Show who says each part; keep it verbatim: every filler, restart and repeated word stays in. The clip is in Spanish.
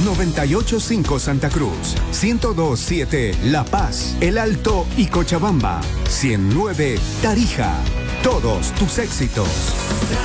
Speaker 1: noventa y ocho punto cinco Santa Cruz, ciento dos punto siete La Paz, El Alto y Cochabamba, ciento nueve Tarija. Todos tus éxitos.